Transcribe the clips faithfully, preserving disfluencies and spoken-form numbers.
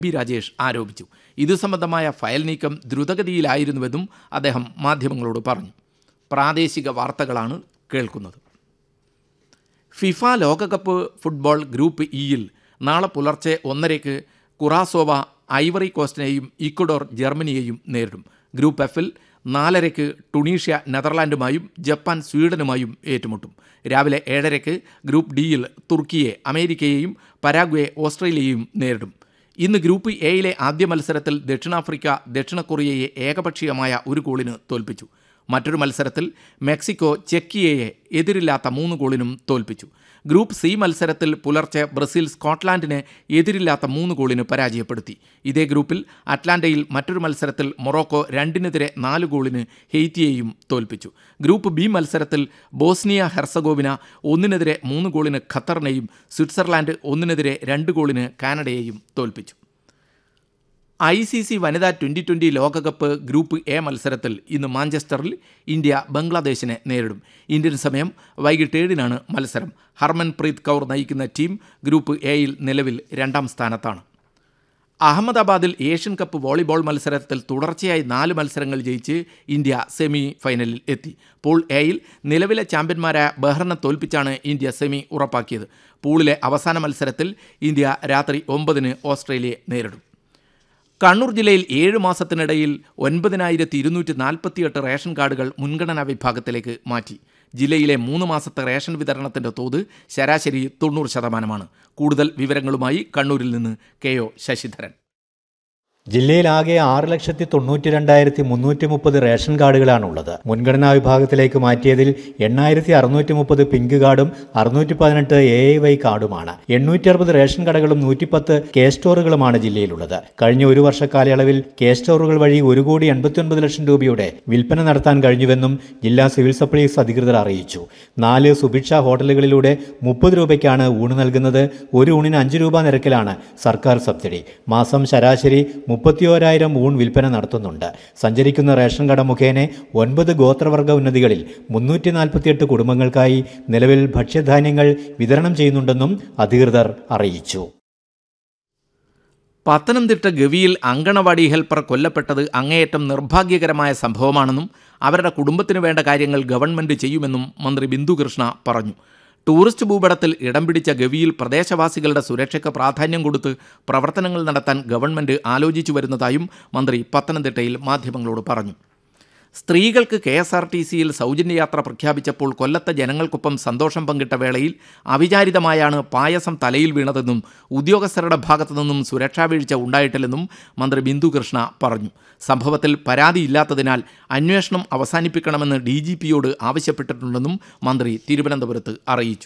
B Rajesh ആരോപിച്ചു. ഇതു സംബന്ധമായ ഫയൽ നീക്കം ദ്രുതഗതിയിലായിരുന്നുവെന്നും അദ്ദേഹം മാധ്യമങ്ങളോട് പറഞ്ഞു. പ്രാദേശിക വാർത്തകളാണ് കേൾക്കുന്നത്. ഫിഫ ലോകകപ്പ് ഫുട്ബോൾ ഗ്രൂപ്പ് ഇയിൽ നാളെ പുലർച്ചെ ഒന്നരയ്ക്ക് കുറാസോവ ഐവറി കോസ്റ്റിനെയും ഇക്വഡോർ ജർമ്മനിയെയും നേരിടും. ഗ്രൂപ്പ് എഫിൽ നാലരയ്ക്ക് ടുണീഷ്യ നെതർലാൻഡുമായും ജപ്പാൻ സ്വീഡനുമായും ഏറ്റുമുട്ടും. രാവിലെ ഏഴരയ്ക്ക് ഗ്രൂപ്പ് ഡിയിൽ തുർക്കിയെ അമേരിക്കയെയും പരാഗ്വെ ഓസ്ട്രേലിയയെയും നേരിടും. ഇന്ന് ഗ്രൂപ്പ് എയിലെ ആദ്യ മത്സരത്തിൽ ദക്ഷിണാഫ്രിക്ക ദക്ഷിണ കൊറിയയെ ഏകപക്ഷീയമായ ഒരു ഗോളിന് തോൽപ്പിച്ചു. മറ്റൊരു മത്സരത്തിൽ മെക്സിക്കോ ചെക്കിയയെ എതിരില്ലാത്ത മൂന്ന് ഗോളിനും തോൽപ്പിച്ചു. ഗ്രൂപ്പ് സി മത്സരത്തിൽ പുലർച്ചെ ബ്രസീൽ സ്കോട്ട്ലാൻഡിനെ എതിരില്ലാത്ത മൂന്ന് ഗോളിന് പരാജയപ്പെടുത്തി. ഇതേ ഗ്രൂപ്പിൽ അറ്റ്ലാന്റയിൽ മറ്റൊരു മത്സരത്തിൽ മൊറോക്കോ രണ്ടിനെതിരെ നാല് ഗോളിന് ഹെയ്ത്തിയെയും തോൽപ്പിച്ചു. ഗ്രൂപ്പ് ബി മത്സരത്തിൽ ബോസ്നിയ ഹെർസഗോവിന ഒന്നിനെതിരെ മൂന്ന് ഗോളിന് ഖത്തറിനെയും സ്വിറ്റ്സർലാൻഡ് ഒന്നിനെതിരെ രണ്ട് ഗോളിന് കാനഡയെയും തോൽപ്പിച്ചു. ഐ സി സി വനിതാ ട്വൻ്റി ട്വൻ്റി ലോകകപ്പ് ഗ്രൂപ്പ് എ മത്സരത്തിൽ ഇന്ന് മാഞ്ചസ്റ്ററിൽ ഇന്ത്യ ബംഗ്ലാദേശിനെ നേരിടും. ഇന്ത്യൻ സമയം വൈകിട്ട് ഏഴിനാണ് മത്സരം. ഹർമൻപ്രീത് കൗർ നയിക്കുന്ന ടീം ഗ്രൂപ്പ് എയിൽ നിലവിൽ രണ്ടാം സ്ഥാനത്താണ്. അഹമ്മദാബാദിൽ ഏഷ്യൻ കപ്പ് വോളിബോൾ മത്സരത്തിൽ തുടർച്ചയായി നാല് മത്സരങ്ങൾ ജയിച്ച് ഇന്ത്യ സെമി ഫൈനലിൽ എത്തി. പൂൾ എയിൽ നിലവിലെ ചാമ്പ്യന്മാരായ ബഹ്റിനെ തോൽപ്പിച്ചാണ് ഇന്ത്യ സെമി ഉറപ്പാക്കിയത്. പൂളിലെ അവസാന മത്സരത്തിൽ ഇന്ത്യ രാത്രി ഒമ്പതിന് ഓസ്ട്രേലിയയെ നേരിടും. കണ്ണൂർ ജില്ലയിൽ ഏഴ് മാസത്തിനിടയിൽ ഒൻപതിനായിരത്തി ഇരുന്നൂറ്റി നാൽപ്പത്തിയെട്ട് റേഷൻ കാർഡുകൾ മുൻഗണനാ വിഭാഗത്തിലേക്ക് മാറ്റി. ജില്ലയിലെ മൂന്ന് മാസത്തെ റേഷൻ വിതരണത്തിൻ്റെ തോത് ശരാശരി തൊണ്ണൂറ് ശതമാനമാണ്. കൂടുതൽ വിവരങ്ങളുമായി കണ്ണൂരിൽ നിന്ന് കെ ഒ ശശിധരൻ. ജില്ലയിലാകെ ആറ് ലക്ഷത്തി തൊണ്ണൂറ്റി രണ്ടായിരത്തി മുന്നൂറ്റി മുപ്പത് റേഷൻ കാർഡുകളാണുള്ളത്. മുൻഗണനാ വിഭാഗത്തിലേക്ക് മാറ്റിയതിൽ എണ്ണായിരത്തി അറുന്നൂറ്റി മുപ്പത് പിങ്ക് കാർഡും അറുന്നൂറ്റി പതിനെട്ട് എ ഐ വൈ കാർഡുമാണ്. എണ്ണൂറ്റി അറുപത് റേഷൻ കടകളും നൂറ്റിപ്പത്ത് കെ സ്റ്റോറുകളുമാണ് ജില്ലയിലുള്ളത്. കഴിഞ്ഞ ഒരു വർഷ കാലയളവിൽ കെ സ്റ്റോറുകൾ വഴി ഒരു കോടി എൺപത്തി ഒൻപത് ലക്ഷം രൂപയുടെ വിൽപ്പന നടത്താൻ കഴിഞ്ഞുവെന്നും ജില്ലാ സിവിൽ സപ്ലൈസ് അധികൃതർ അറിയിച്ചു. നാല് സുഭിക്ഷ ഹോട്ടലുകളിലൂടെ മുപ്പത് രൂപയ്ക്കാണ് ഊണ് നൽകുന്നത്. ഒരു ഊണിന് അഞ്ച് രൂപ നിരക്കിലാണ് സർക്കാർ സബ്സിഡി. മാസം ശരാശരി മുപ്പത്തിയോരായിരം ഊൺ വിൽപ്പന നടത്തുന്നുണ്ട്. സഞ്ചരിക്കുന്ന റേഷൻ കട മുഖേന ഒൻപത് ഗോത്രവർഗ ഉന്നതികളിൽ മുന്നൂറ്റി നാൽപ്പത്തിയെട്ട് കുടുംബങ്ങൾക്കായി നിലവിൽ ഭക്ഷ്യധാന്യങ്ങൾ വിതരണം ചെയ്യുന്നുണ്ടെന്നും അധികൃതർ അറിയിച്ചു. പത്തനംതിട്ട ഗവിയിൽ അങ്കണവാടി ഹെൽപ്പർ കൊല്ലപ്പെട്ടത് അങ്ങേയറ്റം നിർഭാഗ്യകരമായ സംഭവമാണെന്നും അവരുടെ കുടുംബത്തിന് വേണ്ട കാര്യങ്ങൾ ഗവൺമെൻറ് ചെയ്യുമെന്നും മന്ത്രി ബിന്ദു കൃഷ്ണ പറഞ്ഞു. ടൂറിസ്റ്റ് ഭൂപടത്തിൽ ഇടം പിടിച്ച ഗവിയിൽ പ്രദേശവാസികളുടെ സുരക്ഷയ്ക്ക് പ്രാധാന്യം കൊടുത്ത് പ്രവർത്തനങ്ങൾ നടത്താൻ ഗവൺമെൻറ് ആലോചിച്ചു വരുന്നതായും മന്ത്രി പത്തനംതിട്ടയിൽ മാധ്യമങ്ങളോട് പറഞ്ഞു. സ്ത്രീകൾക്ക് കെ എസ് ആർ ടി സിയിൽ സൗജന്യയാത്ര പ്രഖ്യാപിച്ചപ്പോൾ കൊല്ലത്തെ ജനങ്ങൾക്കൊപ്പം സന്തോഷം പങ്കിട്ട വേളയിൽ അവിചാരിതമായാണ് പായസം തലയിൽ വീണതെന്നും ഉദ്യോഗസ്ഥരുടെ ഭാഗത്തു നിന്നും സുരക്ഷാ വീഴ്ച ഉണ്ടായിട്ടില്ലെന്നും മന്ത്രി ബിന്ദു കൃഷ്ണ പറഞ്ഞു. സംഭവത്തിൽ പരാതിയില്ലാത്തതിനാൽ അന്വേഷണം അവസാനിപ്പിക്കണമെന്ന് ഡി ജി പിയോട് ആവശ്യപ്പെട്ടിട്ടുണ്ടെന്നും മന്ത്രി തിരുവനന്തപുരത്ത് അറിയിച്ചു.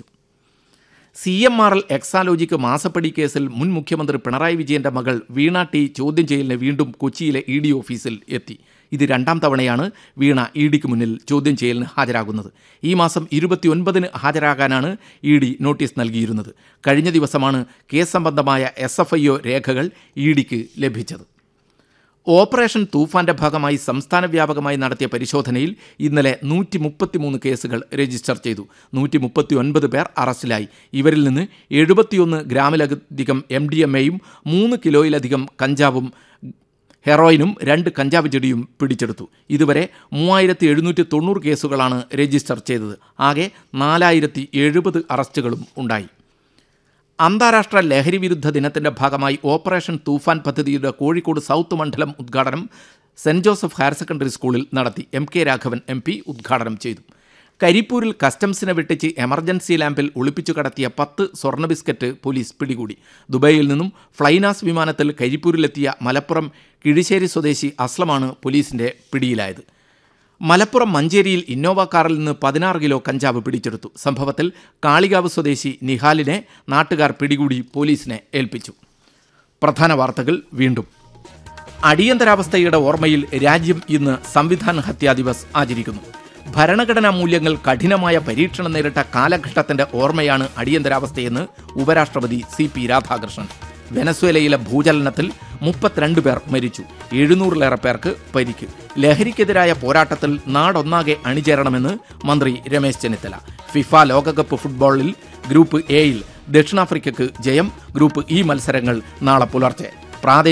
C M R L Exalogic മാസപ്പടി കേസിൽ മുൻ മുഖ്യമന്ത്രി പിണറായി വിജയൻ്റെ മകൾ വീണ ടി ചോദ്യം ചെയ്യലിന് വീണ്ടും കൊച്ചിയിലെ ഇ ഡി ഓഫീസിൽ എത്തി. ഇത് രണ്ടാം തവണയാണ് വീണ ഇ ഡിക്ക് മുന്നിൽ ചോദ്യം ചെയ്യലിന് ഹാജരാകുന്നത്. ഈ മാസം ഇരുപത്തിയൊൻപതിന് ഹാജരാകാനാണ് ഇ ഡി നോട്ടീസ് നൽകിയിരുന്നത്. കഴിഞ്ഞ ദിവസമാണ് കേസ് സംബന്ധമായ എസ് എഫ് ഐ ഒ രേഖകൾ ഇ ഡിക്ക് ലഭിച്ചത്. ഓപ്പറേഷൻ തൂഫാന്റെ ഭാഗമായി സംസ്ഥാന വ്യാപകമായി നടത്തിയ പരിശോധനയിൽ ഇന്നലെ നൂറ്റി മുപ്പത്തി മൂന്ന് കേസുകൾ രജിസ്റ്റർ ചെയ്തു. നൂറ്റി മുപ്പത്തി ഒൻപത് പേർ അറസ്റ്റിലായി. ഇവരിൽ നിന്ന് എഴുപത്തിയൊന്ന് ഗ്രാമിലധികം എം ഡി എം എയും മൂന്ന് കിലോയിലധികം കഞ്ചാവും ഹെറോയിനും രണ്ട് കഞ്ചാവ് ചെടിയും പിടിച്ചെടുത്തു. ഇതുവരെ മൂവായിരത്തി എഴുന്നൂറ്റി തൊണ്ണൂറ് കേസുകളാണ് രജിസ്റ്റർ ചെയ്തത്. ആകെ നാലായിരത്തി എഴുപത് അറസ്റ്റുകളും ഉണ്ടായി. അന്താരാഷ്ട്ര ലഹരി വിരുദ്ധ ദിനത്തിൻ്റെ ഭാഗമായി ഓപ്പറേഷൻ തൂഫാൻ പദ്ധതിയുടെ കോഴിക്കോട് സൗത്ത് മണ്ഡലം ഉദ്ഘാടനം സെൻറ് ജോസഫ് ഹയർ സെക്കൻഡറി സ്കൂളിൽ നടത്തി. M K Raghavan M P ഉദ്ഘാടനം ചെയ്തു. കരിപ്പൂരിൽ കസ്റ്റംസിനെ വെട്ടിച്ച് എമർജൻസി ലാമ്പിൽ ഒളിപ്പിച്ചു കടത്തിയ പത്ത് സ്വർണ്ണ ബിസ്ക്കറ്റ് പോലീസ് പിടികൂടി. ദുബൈയിൽ നിന്നും ഫ്ലൈനാസ് വിമാനത്തിൽ കരിപ്പൂരിലെത്തിയ മലപ്പുറം കിഴിശ്ശേരി സ്വദേശി അസ്ലമാണ് പോലീസിൻ്റെ പിടിയിലായത്. മലപ്പുറം മഞ്ചേരിയിൽ ഇന്നോവ കാറിൽ നിന്ന് പതിനാറ് കിലോ കഞ്ചാവ് പിടിച്ചെടുത്തു. സംഭവത്തിൽ കാളികാവ് സ്വദേശി നിഹാലിനെ നാട്ടുകാർ പിടികൂടി പോലീസിനെ ഏൽപ്പിച്ചു. പ്രധാന വാർത്തകൾ വീണ്ടും. അടിയന്തരാവസ്ഥയുടെ ഓർമ്മയിൽ രാജ്യം ഇന്ന് സംവിധാൻ ഹത്യാ ദിവസ് ആചരിക്കുന്നു. ഭരണഘടനാ മൂല്യങ്ങൾ കഠിനമായ പരീക്ഷണം നേരിട്ട കാലഘട്ടത്തിന്റെ ഓർമ്മയാണ് അടിയന്തരാവസ്ഥയെന്ന് ഉപരാഷ്ട്രപതി സി പി രാധാകൃഷ്ണൻ. വെനസ്വേലയിലെ ഭൂചലനത്തിൽ മുപ്പത്തിരണ്ട് പേർ മരിച്ചു, എഴുന്നൂറിലേറെ പേർക്ക് പരിക്ക്. ലഹരിക്കെതിരായ പോരാട്ടത്തിൽ നാടൊന്നാകെ അണിചേരണമെന്ന് മന്ത്രി രമേശ് ചെന്നിത്തല. ഫിഫ ലോകകപ്പ് ഫുട്ബോളിൽ ഗ്രൂപ്പ് എയിൽ ദക്ഷിണാഫ്രിക്കയ്ക്ക് ജയം. ഗ്രൂപ്പ് ഇ മത്സരങ്ങൾ നാളെ പുലർച്ചെ. പ്രാദേശിക